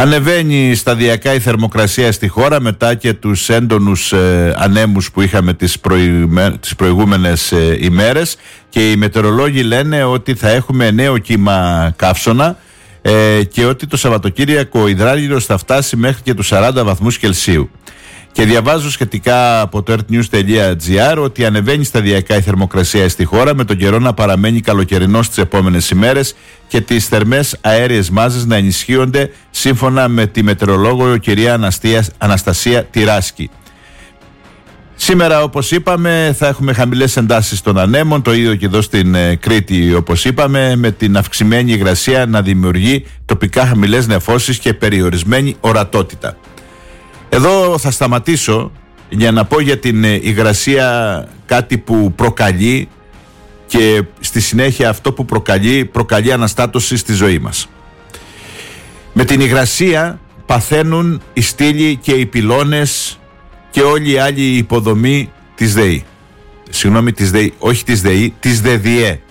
Ανεβαίνει σταδιακά η θερμοκρασία στη χώρα μετά και τους έντονους ανέμους που είχαμε τις προηγούμενες ημέρες, και οι μετεωρολόγοι λένε ότι θα έχουμε νέο κύμα καύσωνα και ότι το Σαββατοκύριακο ο υδράργυρος θα φτάσει μέχρι και τους 40 βαθμούς Κελσίου. Και διαβάζω σχετικά από το earthnews.gr ότι ανεβαίνει σταδιακά η θερμοκρασία στη χώρα, με τον καιρό να παραμένει καλοκαιρινός τις επόμενες ημέρες και τις θερμές αέριες μάζες να ενισχύονται, σύμφωνα με τη μετεωρολόγο κυρία Αναστασία Τυράσκη. Σήμερα, όπως είπαμε, θα έχουμε χαμηλές εντάσεις των ανέμων, το ίδιο και εδώ στην Κρήτη, όπως είπαμε, με την αυξημένη υγρασία να δημιουργεί τοπικά χαμηλές νεφώσεις και περιορισμένη ορατότητα. Εδώ θα σταματήσω για να πω για την υγρασία κάτι που προκαλεί, και στη συνέχεια αυτό που προκαλεί αναστάτωση στη ζωή μας. Με την υγρασία παθαίνουν οι στήλοι και οι πυλώνες και όλη η άλλη υποδομή της ΔΕΗ. Συγγνώμη, της ΔΕΗ, όχι της ΔΕΗ, της ΔΕΔΙΕ.